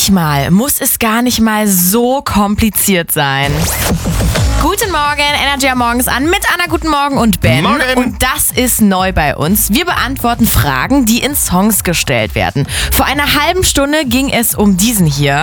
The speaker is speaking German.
Manchmal muss es gar nicht mal so kompliziert sein. Guten Morgen, Energy am Morgens an mit Anna, guten Morgen und Ben. Morgen. Und das ist neu bei uns. Wir beantworten Fragen, die in Songs gestellt werden. Vor einer halben Stunde ging es um diesen hier.